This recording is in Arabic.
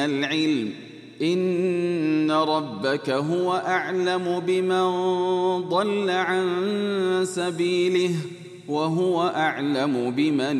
العلم إن ربك هو أعلم بمن ضل عن سبيله وهو أعلم بمن